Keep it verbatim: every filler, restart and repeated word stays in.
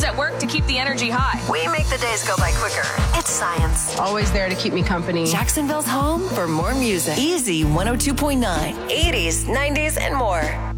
routines at work to keep the energy high. We make the days go by quicker. It's science. Always there to keep me company. Jacksonville's home for more music. Easy one oh two point nine. eighties, nineties, and more.